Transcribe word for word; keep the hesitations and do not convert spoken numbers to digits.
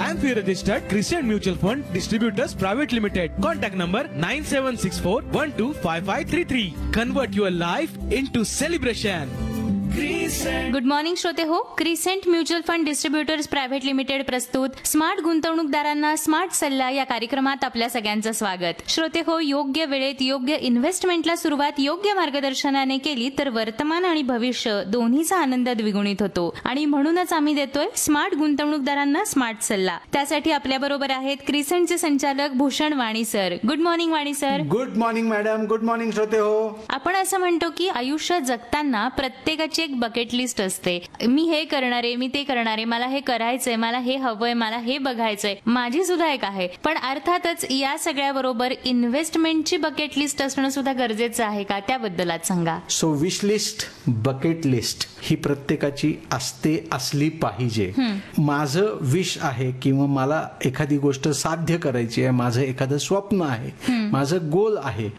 M F I registered Crescent Mutual Fund Distributors Private Limited. Contact number nine seven six four one two five five three three. Convert your life into celebration. Good morning श्रोते हो. Crescent mutual fund distributors private limited प्रस्तुत smart गुंतवणूकदारांना smart सल्ला या कार्यक्रमात आपल्या सगळ्यांचं स्वागत. श्रोते हो, योग्य वेळेत योग्य इन्व्हेस्टमेंटला सुरुवात योग्य मार्गदर्शनाने केली तर वर्तमान आणि भविष्य दोन्हीचा आनंद द्विगुणित होतो आणि म्हणूनच आम्ही देतोय स्मार्ट गुंतवणूकदारांना स्मार्ट सल्ला. त्यासाठी आपल्या बरोबर आहेत क्रिसेंटचे संचालक भूषण वाणी सर. गुड मॉर्निंग वाणी sir. Good morning madam. Good morning श्रोते हो. आपण असं म्हणतो की आयुष्य जगताना प्रत्येकाची एक बकेट लिस्ट असते. मी हे करणार आहे, मी ते करणार आहे, मला हे करायचंय, मला हे हवंय, मला हे बघायचंय. माझी सुद्धा एक आहे. पण अर्थातच या सगळ्या बरोबर इन्व्हेस्टमेंटची बकेट लिस्ट असणं सुद्धा गरजेचं आहे का, त्याबद्दल आज सांगा. So wish list, bucket list ही प्रत्येकाची असते, असली पाहिजे. माझं विश आहे किंवा मला एखादी गोष्ट साध्य करायची आहे, माझं एखादं स्वप्न आहे, माझं गोल आहे,